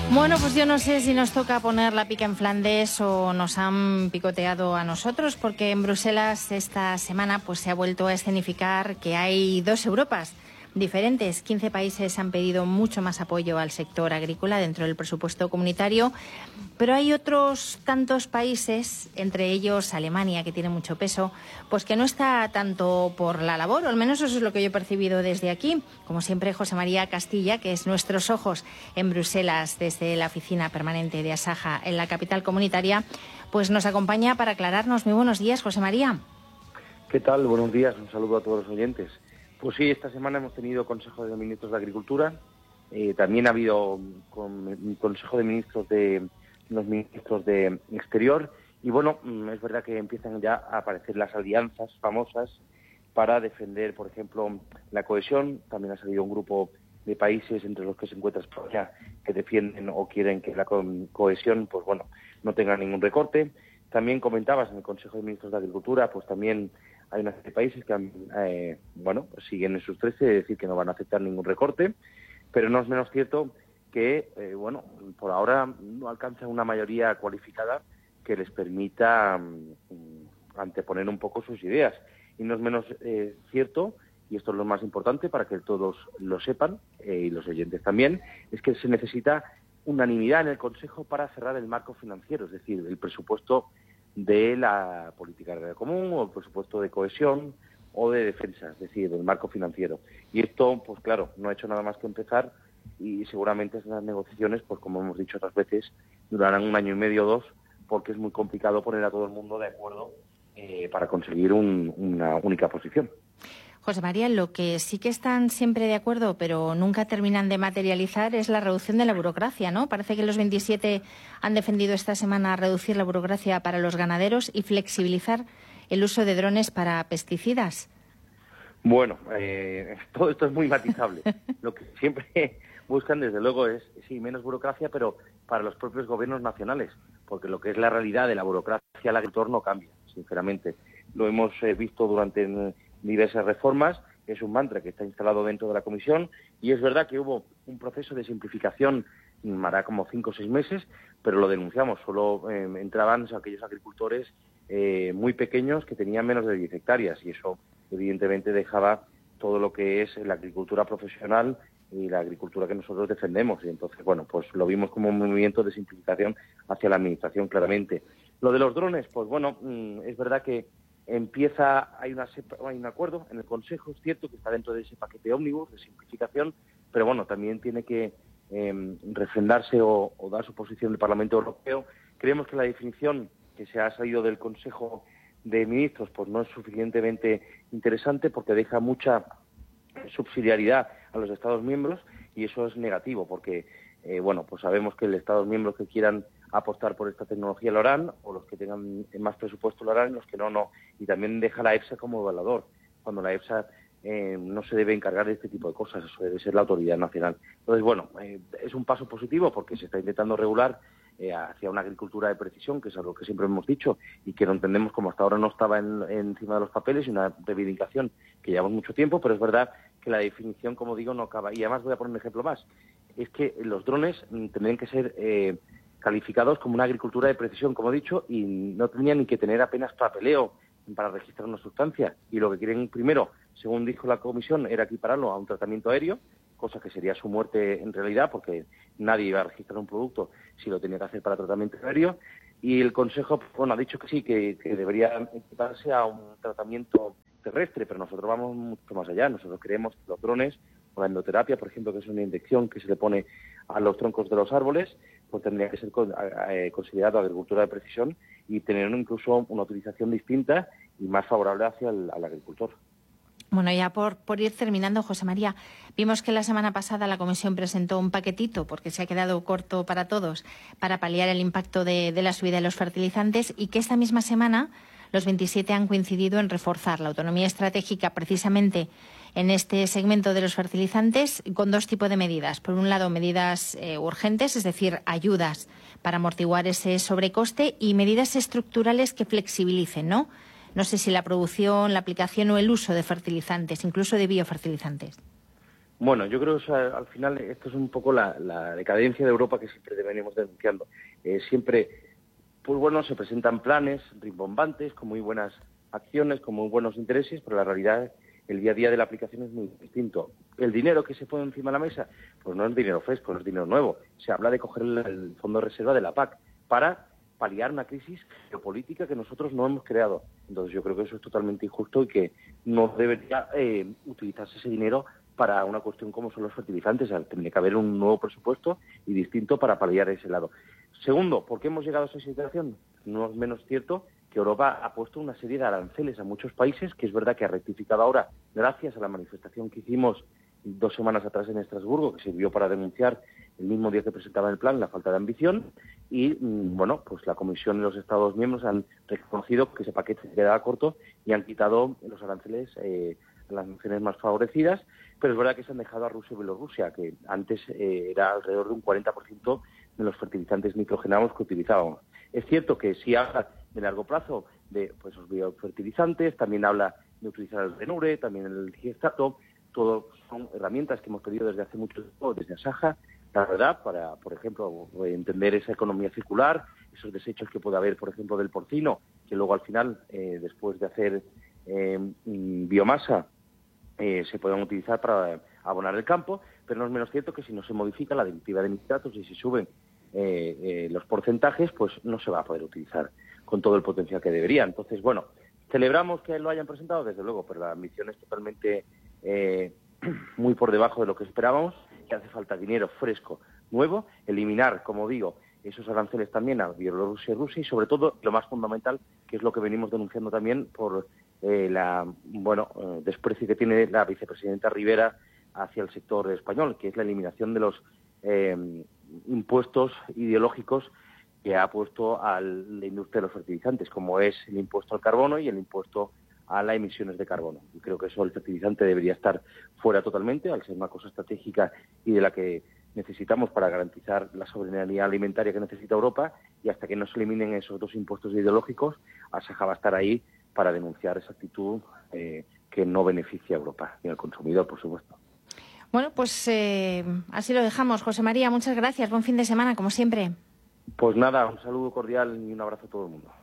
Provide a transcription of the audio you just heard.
Bueno, pues yo no sé si nos toca poner la pica en Flandes o nos han picoteado a nosotros, porque en Bruselas esta semana pues se ha vuelto a escenificar que hay dos Europas diferentes. 15 países han pedido mucho más apoyo al sector agrícola dentro del presupuesto comunitario, pero hay otros tantos países, entre ellos Alemania, que tiene mucho peso, pues que no está tanto por la labor, o al menos eso es lo que yo he percibido desde aquí. Como siempre, José María Castilla, que es nuestros ojos en Bruselas desde la oficina permanente de Asaja en la capital comunitaria, pues nos acompaña para aclararnos. Muy buenos días, José María. ¿Qué tal? Buenos días. Un saludo a todos los oyentes. Pues sí, esta semana hemos tenido Consejo de Ministros de Agricultura. También ha habido un Consejo de Ministros de los Ministros de Exterior. Y bueno, es verdad que empiezan ya a aparecer las alianzas famosas para defender, por ejemplo, la cohesión. También ha salido un grupo de países, entre los que se encuentra España, que defienden o quieren que la cohesión, pues bueno, no tenga ningún recorte. También comentabas en el Consejo de Ministros de Agricultura, pues también hay una serie de países que pues siguen en sus 13, es decir, que no van a aceptar ningún recorte, pero no es menos cierto que, por ahora no alcanzan una mayoría cualificada que les permita anteponer un poco sus ideas. Y no es menos cierto, y esto es lo más importante para que todos lo sepan, y los oyentes también, es que se necesita unanimidad en el Consejo para cerrar el marco financiero, es decir, el presupuesto de la política agraria común o el presupuesto de cohesión o de defensa, es decir, del marco financiero. Y esto, pues claro, no ha hecho nada más que empezar y seguramente esas negociaciones, pues como hemos dicho otras veces, durarán 1 año y medio o 2, porque es muy complicado poner a todo el mundo de acuerdo para conseguir una única posición. José María, lo que sí que están siempre de acuerdo, pero nunca terminan de materializar, es la reducción de la burocracia, ¿no? Parece que los 27 han defendido esta semana reducir la burocracia para los ganaderos y flexibilizar el uso de drones para pesticidas. Bueno, todo esto es muy matizable. Lo que siempre buscan, desde luego, es, sí, menos burocracia, pero para los propios gobiernos nacionales, porque lo que es la realidad de la burocracia al agricultor no cambia, sinceramente. Lo hemos visto durante diversas reformas, es un mantra que está instalado dentro de la Comisión, y es verdad que hubo un proceso de simplificación, hará como 5 o 6 meses, pero lo denunciamos, solo entraban aquellos agricultores muy pequeños que tenían menos de 10 hectáreas, y eso evidentemente dejaba todo lo que es la agricultura profesional y la agricultura que nosotros defendemos, y entonces, bueno, pues lo vimos como un movimiento de simplificación hacia la administración, claramente. Lo de los drones, pues bueno, es verdad que hay un acuerdo en el Consejo, es cierto que está dentro de ese paquete ómnibus de simplificación, pero bueno, también tiene que refrendarse o dar su posición el Parlamento Europeo. Creemos que la definición que se ha salido del Consejo de Ministros pues no es suficientemente interesante porque deja mucha subsidiariedad a los Estados miembros y eso es negativo porque pues sabemos que los Estados miembros que quieran apostar por esta tecnología lo harán, o los que tengan más presupuesto lo harán, y los que no. Y también deja la EFSA como evaluador, cuando la EFSA no se debe encargar de este tipo de cosas, eso debe ser la autoridad nacional. Entonces, bueno, es un paso positivo porque se está intentando regular hacia una agricultura de precisión, que es algo que siempre hemos dicho y que no entendemos como hasta ahora no estaba encima de los papeles, y una reivindicación que llevamos mucho tiempo, pero es verdad que la definición, como digo, no acaba. Y además voy a poner un ejemplo más, es que los drones tendrían que ser calificados como una agricultura de precisión, como he dicho, y no tendrían ni que tener apenas papeleo para registrar una sustancia. Y lo que quieren primero, según dijo la Comisión, era equipararlo a un tratamiento aéreo, cosa que sería su muerte en realidad, porque nadie iba a registrar un producto si lo tenía que hacer para tratamiento aéreo. Y el Consejo, ha dicho que sí, que debería equiparse a un tratamiento terrestre, pero nosotros vamos mucho más allá. Nosotros creemos que los drones, o la endoterapia, por ejemplo, que es una inyección que se le pone a los troncos de los árboles, pues tendría que ser considerado agricultura de precisión y tener incluso una utilización distinta y más favorable hacia al agricultor. Bueno, ya por ir terminando, José María, vimos que la semana pasada la Comisión presentó un paquetito, porque se ha quedado corto para todos, para paliar el impacto de la subida de los fertilizantes, y que esta misma semana los 27 han coincidido en reforzar la autonomía estratégica precisamente en este segmento de los fertilizantes con 2 tipos de medidas. Por un lado, medidas urgentes, es decir, ayudas para amortiguar ese sobrecoste, y medidas estructurales que flexibilicen, ¿no? No sé si la producción, la aplicación o el uso de fertilizantes, incluso de biofertilizantes. Bueno, yo creo que al final esto es un poco la decadencia de Europa que siempre venimos denunciando. Siempre, pues bueno, se presentan planes rimbombantes, con muy buenas acciones, con muy buenos intereses, pero la realidad, el día a día de la aplicación es muy distinto. El dinero que se pone encima de la mesa, pues no es dinero fresco, no es dinero nuevo. Se habla de coger el fondo de reserva de la PAC para paliar una crisis geopolítica que nosotros no hemos creado. Entonces yo creo que eso es totalmente injusto y que no debería utilizarse ese dinero para una cuestión como son los fertilizantes. Tendría que haber un nuevo presupuesto y distinto para paliar ese lado. Segundo, ¿por qué hemos llegado a esa situación? No es menos cierto que Europa ha puesto una serie de aranceles a muchos países, que es verdad que ha rectificado ahora gracias a la manifestación que hicimos 2 semanas atrás en Estrasburgo, que sirvió para denunciar el mismo día que presentaba el plan la falta de ambición, y bueno, pues la Comisión y los Estados miembros han reconocido que ese paquete quedaba corto y han quitado los aranceles a las naciones más favorecidas, pero es verdad que se han dejado a Rusia y Bielorrusia, que antes era alrededor de un 40% de los fertilizantes nitrogenados que utilizábamos. Es cierto que sí habla de largo plazo de pues, los biofertilizantes, también habla de utilizar el renure, también el digestato. Todos son herramientas que hemos pedido desde hace mucho tiempo, desde Asaja, la verdad, para, por ejemplo, entender esa economía circular, esos desechos que puede haber, por ejemplo, del porcino, que luego al final, después de hacer biomasa, se puedan utilizar para abonar el campo, pero no es menos cierto que si no se modifica la directiva de nitratos y si suben los porcentajes, pues no se va a poder utilizar con todo el potencial que debería. Entonces, bueno, celebramos que lo hayan presentado, desde luego, pero la ambición es totalmente muy por debajo de lo que esperábamos, que hace falta dinero fresco, nuevo, eliminar, como digo, esos aranceles también a Bielorrusia y Rusia y, sobre todo, lo más fundamental, que es lo que venimos denunciando también por desprecio que tiene la vicepresidenta Rivera hacia el sector español, que es la eliminación de los impuestos ideológicos que ha puesto a la industria de los fertilizantes, como es el impuesto al carbono y el impuesto a las emisiones de carbono. Y creo que eso, el fertilizante, debería estar fuera totalmente, al ser una cosa estratégica y de la que necesitamos para garantizar la soberanía alimentaria que necesita Europa, y hasta que no se eliminen esos dos impuestos ideológicos, Asaja va a estar ahí para denunciar esa actitud que no beneficia a Europa ni al consumidor, por supuesto. Bueno, pues así lo dejamos. José María, muchas gracias. Buen fin de semana, como siempre. Pues nada, un saludo cordial y un abrazo a todo el mundo.